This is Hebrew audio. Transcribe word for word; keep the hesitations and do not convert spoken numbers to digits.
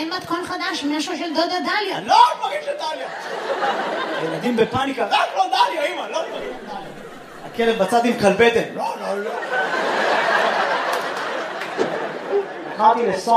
אין מתכון חדש, משהו של דודה דליה. לא דברים של דליה. ילדים בפאניקה, רק לא דליה, אמא, לא דברים של דליה. הכלב בצד עם כלבטן. לא, לא, לא. בחרתי לסון.